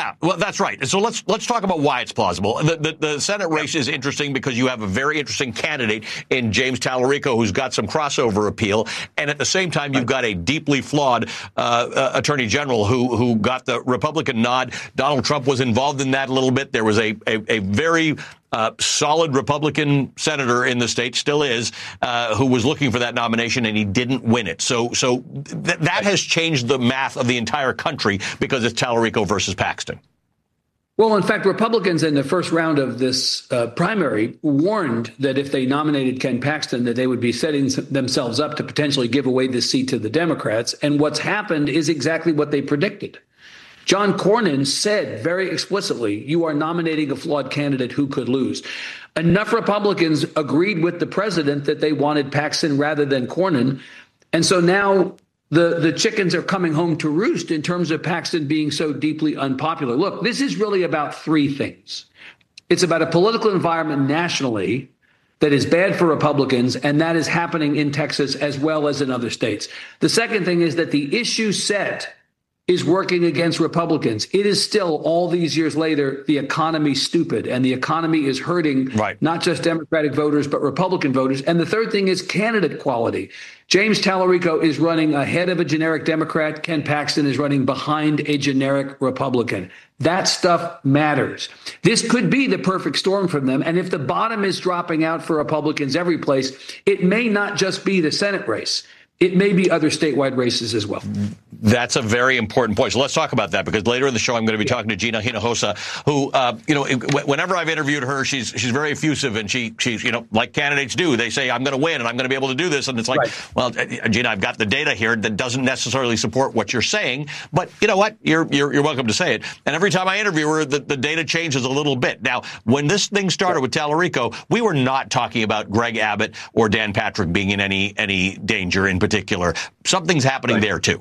Yeah, well, that's right. So let's talk about why it's plausible. The Senate race is interesting because you have a very interesting candidate in James Tallarico who's got some crossover appeal, and at the same time you've got a deeply flawed attorney general who got the Republican nod. Donald Trump was involved in that a little bit. There was a very solid Republican senator in the state, still is, who was looking for that nomination, and he didn't win it. So that has changed the math of the entire country because it's Tallarico versus Paxton. Well, in fact, Republicans in the first round of this primary warned that if they nominated Ken Paxton, that they would be setting themselves up to potentially give away this seat to the Democrats. And what's happened is exactly what they predicted. John Cornyn said very explicitly, you are nominating a flawed candidate who could lose. Enough Republicans agreed with the president that they wanted Paxton rather than Cornyn. And so now the chickens are coming home to roost in terms of Paxton being so deeply unpopular. Look, this is really about three things. It's about a political environment nationally that is bad for Republicans, and that is happening in Texas as well as in other states. The second thing is that the issue set is working against Republicans. It is still, all these years later, the economy stupid, and the economy is hurting not just Democratic voters, but Republican voters. And the third thing is candidate quality. James Tallarico is running ahead of a generic Democrat. Ken Paxton is running behind a generic Republican. That stuff matters. This could be the perfect storm for them. And if the bottom is dropping out for Republicans every place, it may not just be the Senate race. It may be other statewide races as well. That's a very important point. So let's talk about that, because later in the show I'm going to be talking to Gina Hinojosa, who, whenever I've interviewed her, she's very effusive, and she's like candidates do. They say, I'm going to win and I'm going to be able to do this. And it's like, well, Gina, I've got the data here that doesn't necessarily support what you're saying. But you know what? You're welcome to say it. And every time I interview her, the data changes a little bit. Now, when this thing started with Tallarico, we were not talking about Greg Abbott or Dan Patrick being in any danger in particular. Something's happening there, too.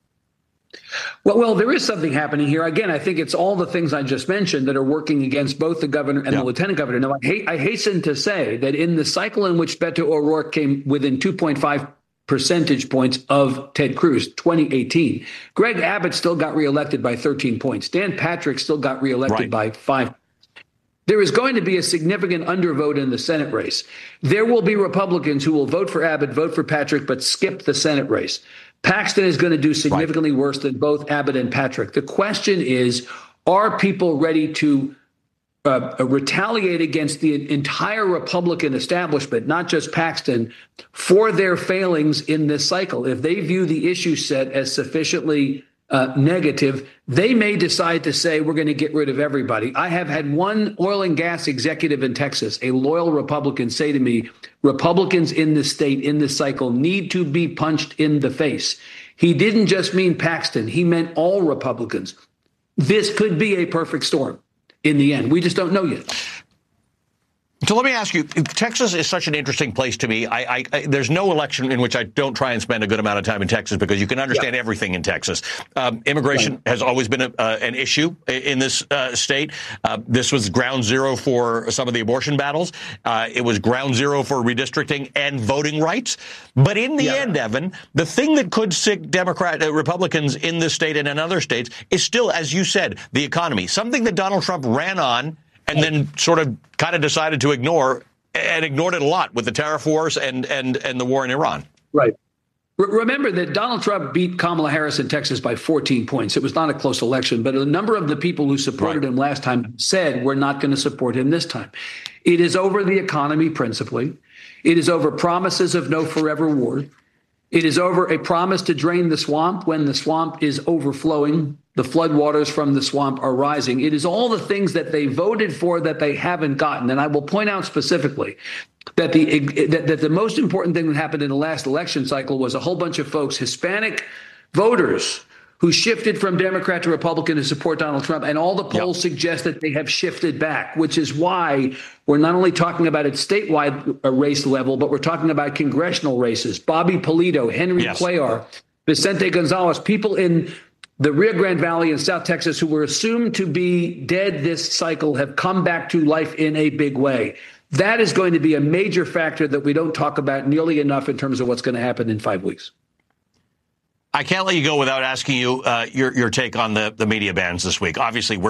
Well, there is something happening here. Again, I think it's all the things I just mentioned that are working against both the governor and the lieutenant governor. Now, I hasten to say that in the cycle in which Beto O'Rourke came within 2.5 percentage points of Ted Cruz, 2018, Greg Abbott still got reelected by 13 points. Dan Patrick still got reelected by 5. There is going to be a significant undervote in the Senate race. There will be Republicans who will vote for Abbott, vote for Patrick, but skip the Senate race. Paxton is going to do significantly worse than both Abbott and Patrick. The question is, are people ready to retaliate against the entire Republican establishment, not just Paxton, for their failings in this cycle? If they view the issue set as sufficiently negative, they may decide to say, we're going to get rid of everybody. I have had one oil and gas executive in Texas, a loyal Republican, say to me, Republicans in this state, in this cycle, need to be punched in the face. He didn't just mean Paxton. He meant all Republicans. This could be a perfect storm in the end. We just don't know yet. So let me ask you, Texas is such an interesting place to me. There's no election in which I don't try and spend a good amount of time in Texas, because you can understand everything in Texas. Immigration has always been an issue in this state. This was ground zero for some of the abortion battles. It was ground zero for redistricting and voting rights. But in the end, Evan, the thing that could sick Republicans in this state and in other states is still, as you said, the economy, something that Donald Trump ran on and then sort of kind of decided to ignore, and ignored it a lot with the tariff wars and the war in Iran. Right. Remember that Donald Trump beat Kamala Harris in Texas by 14 points. It was not a close election, but a number of the people who supported him last time said we're not going to support him this time. It is over the economy principally. It is over promises of no forever war. It is over a promise to drain the swamp when the swamp is overflowing. The floodwaters from the swamp are rising. It is all the things that they voted for that they haven't gotten. And I will point out specifically that the most important thing that happened in the last election cycle was a whole bunch of folks, Hispanic voters, who shifted from Democrat to Republican to support Donald Trump. And all the polls suggest that they have shifted back, which is why we're not only talking about at statewide race level, but we're talking about congressional races. Bobby Polito, Henry Cuellar, Vicente Gonzalez, people in the Rio Grande Valley in South Texas who were assumed to be dead this cycle have come back to life in a big way. That is going to be a major factor that we don't talk about nearly enough in terms of what's going to happen in 5 weeks. I can't let you go without asking you your take on the media bans this week. Obviously, we're